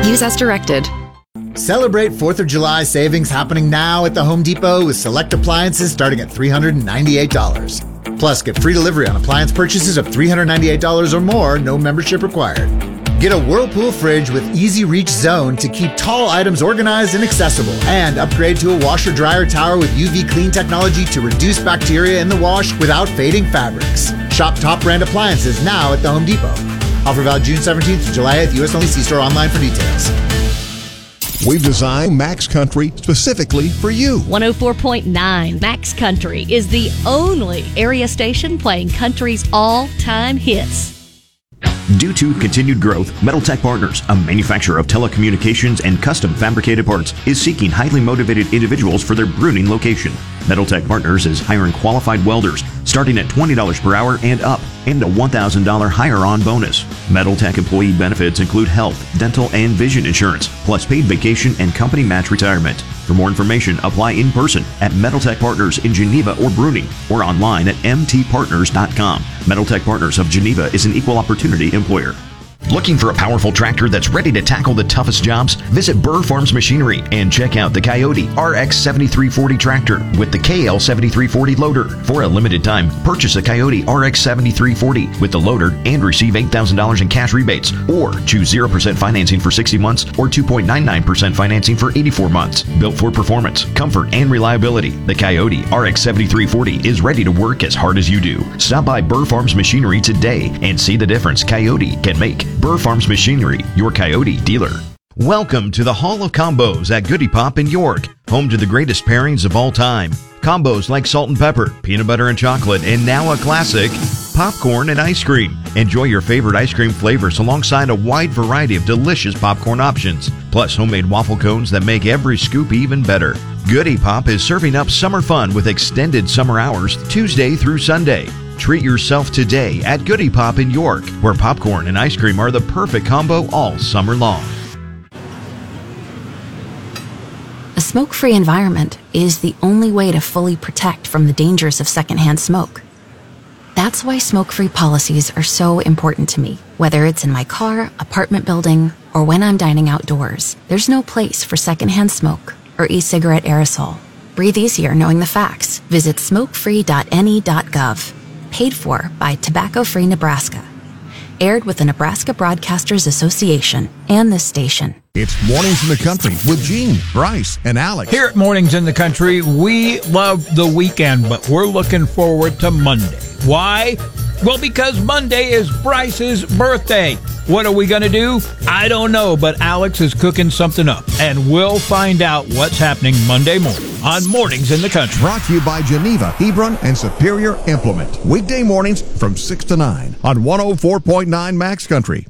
Use as directed. Celebrate 4th of July savings happening now at the Home Depot with select appliances starting at $398. Plus, get free delivery on appliance purchases of $398 or more, no membership required. Get a Whirlpool fridge with Easy Reach Zone to keep tall items organized and accessible. And upgrade to a washer-dryer tower with UV Clean technology to reduce bacteria in the wash without fading fabrics. Shop top brand appliances now at the Home Depot. Offer valid June 17th to July 8th. U.S. only. See store online for details. We've designed Max Country specifically for you. 104.9 Max Country is the only area station playing country's all-time hits. Due to continued growth, Metal Tech Partners, a manufacturer of telecommunications and custom fabricated parts, is seeking highly motivated individuals for their Bruning location. Metal Tech Partners is hiring qualified welders starting at $20 per hour and up, and a $1,000 hire-on bonus. Metal Tech employee benefits include health, dental, and vision insurance, plus paid vacation and company match retirement. For more information, apply in person at Metal Tech Partners in Geneva or Bruning, or online at mtpartners.com. Metal Tech Partners of Geneva is an equal opportunity employer. Looking for a powerful tractor that's ready to tackle the toughest jobs? Visit Burr Farms Machinery and check out the Coyote RX 7340 tractor with the KL 7340 loader. For a limited time, purchase a Coyote RX 7340 with the loader and receive $8,000 in cash rebates, or choose 0% financing for 60 months or 2.99% financing for 84 months. Built for performance, comfort, and reliability, the Coyote RX 7340 is ready to work as hard as you do. Stop by Burr Farms Machinery today and see the difference Coyote can make. Burr Farms Machinery, your Coyote dealer. Welcome to the Hall of Combos at Goody Pop in York, home to the greatest pairings of all time. Combos like salt and pepper, peanut butter and chocolate, and now a classic, popcorn and ice cream. Enjoy your favorite ice cream flavors alongside a wide variety of delicious popcorn options, plus homemade waffle cones that make every scoop even better. Goody Pop is serving up summer fun with extended summer hours Tuesday through Sunday. Treat yourself today at Goody Pop in York, where popcorn and ice cream are the perfect combo all summer long. A smoke-free environment is the only way to fully protect from the dangers of secondhand smoke. That's why smoke-free policies are so important to me. Whether it's in my car, apartment building, or when I'm dining outdoors, there's no place for secondhand smoke or e-cigarette aerosol. Breathe easier knowing the facts. Visit smokefree.ne.gov. Paid for by Tobacco Free Nebraska. Aired with the Nebraska Broadcasters Association and this station. It's Mornings in the Country with Gene, Bryce, and Alex. Here at Mornings in the Country, we love the weekend, but we're looking forward to Monday. Why? Well, because Monday is Bryce's birthday. What are we going to do? I don't know, but Alex is cooking something up, and we'll find out what's happening Monday morning on Mornings in the Country. Brought to you by Geneva, Hebron, and Superior Implement. Weekday mornings from 6 to 9 on 104.9 Max Country.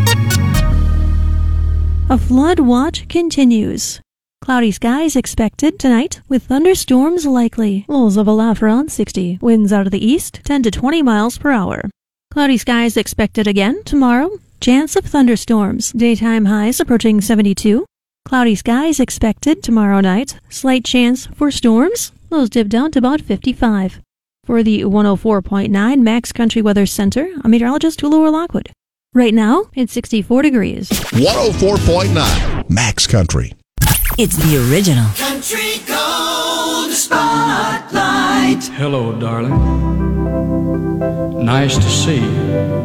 A flood watch continues. Cloudy skies expected tonight with thunderstorms likely. Lows of around 60. Winds out of the east 10 to 20 miles per hour. Cloudy skies expected again tomorrow. Chance of thunderstorms. Daytime highs approaching 72. Cloudy skies expected tomorrow night. Slight chance for storms. Lows dip down to about 55. For the 104.9 Max Country Weather Center, I'm meteorologist Laura Lockwood. Right now, it's 64 degrees. 104.9 Max Country. It's the original. Country Gold Spotlight. Hello, darling. Nice to see you.